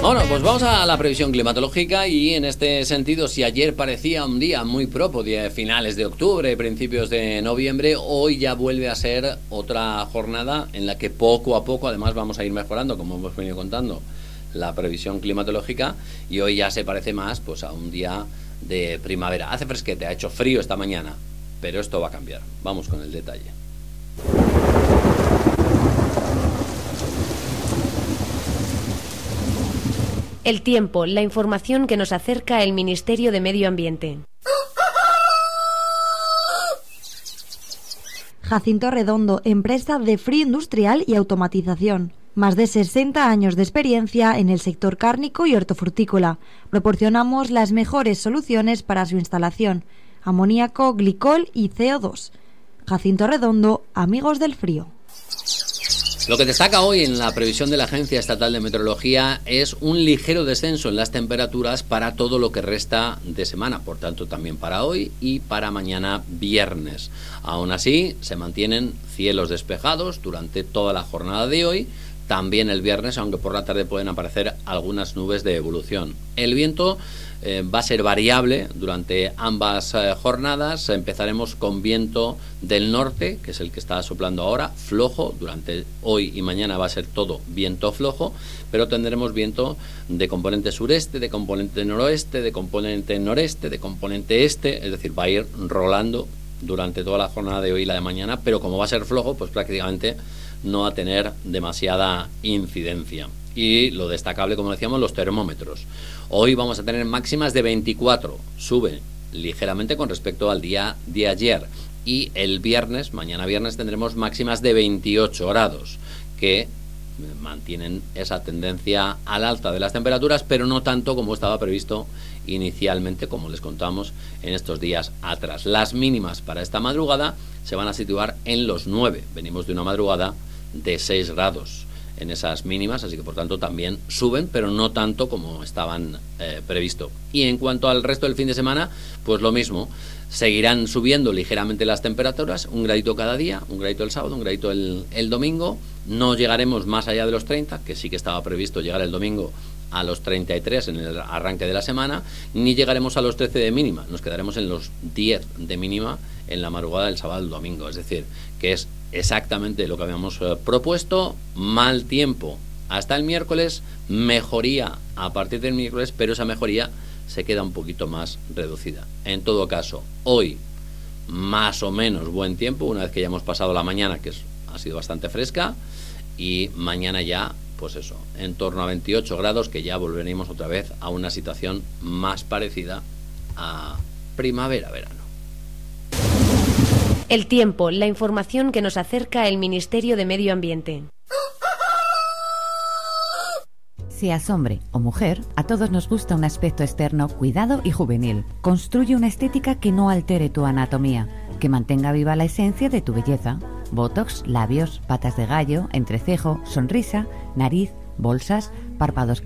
Bueno, pues vamos a la previsión climatológica y en este sentido, si ayer parecía un día muy propicio de finales de octubre, principios de noviembre, hoy ya vuelve a ser otra jornada en la que poco a poco además vamos a ir mejorando, como hemos venido contando, la previsión climatológica, y hoy ya se parece más pues a un día de primavera. Hace fresquete, ha hecho frío esta mañana, pero esto va a cambiar. Vamos con el detalle. El tiempo, la información que nos acerca el Ministerio de Medio Ambiente. Jacinto Redondo, empresa de frío industrial y automatización. Más de 60 años de experiencia en el sector cárnico y hortofrutícola. Proporcionamos las mejores soluciones para su instalación: amoníaco, glicol y CO2. Jacinto Redondo, amigos del frío. Lo que destaca hoy en la previsión de la Agencia Estatal de Meteorología es un ligero descenso en las temperaturas para todo lo que resta de semana, por tanto también para hoy y para mañana viernes. Aún así, se mantienen cielos despejados durante toda la jornada de hoy, también el viernes, aunque por la tarde pueden aparecer algunas nubes de evolución. El viento va a ser variable durante ambas jornadas. Empezaremos con viento del norte, que es el que está soplando ahora, flojo. Durante hoy y mañana va a ser todo viento flojo, pero tendremos viento de componente sureste, de componente noroeste, de componente noreste, de componente este, es decir, va a ir rolando durante toda la jornada de hoy y la de mañana, pero como va a ser flojo, pues prácticamente no va a tener demasiada incidencia. Y lo destacable, como decíamos, los termómetros. Hoy vamos a tener máximas de 24, sube ligeramente con respecto al día de ayer. Y el viernes, mañana viernes, tendremos máximas de 28 grados, que mantienen esa tendencia al alta de las temperaturas, pero no tanto como estaba previsto inicialmente, como les contamos en estos días atrás. Las mínimas para esta madrugada se van a situar en los 9. Venimos de una madrugada de 6 grados en esas mínimas, así que por tanto también suben, pero no tanto como estaban previsto. Y en cuanto al resto del fin de semana, pues lo mismo, seguirán subiendo ligeramente las temperaturas, un gradito cada día, un gradito el sábado, un gradito el domingo. No llegaremos más allá de los 30, que sí que estaba previsto llegar el domingo a los 33 en el arranque de la semana, ni llegaremos a los 13 de mínima, nos quedaremos en los 10 de mínima en la madrugada del sábado al domingo, es decir, que es exactamente lo que habíamos propuesto. Mal tiempo hasta el miércoles, mejoría a partir del miércoles, pero esa mejoría se queda un poquito más reducida. En todo caso, hoy más o menos buen tiempo, una vez que ya hemos pasado la mañana, que ha sido bastante fresca, y mañana ya, pues eso, en torno a 28 grados, que ya volveremos otra vez a una situación más parecida a primavera-verano. El tiempo, la información que nos acerca el Ministerio de Medio Ambiente. Seas hombre o mujer, a todos nos gusta un aspecto externo cuidado y juvenil. Construye una estética que no altere tu anatomía, que mantenga viva la esencia de tu belleza. Botox, labios, patas de gallo, entrecejo, sonrisa, nariz, bolsas, párpados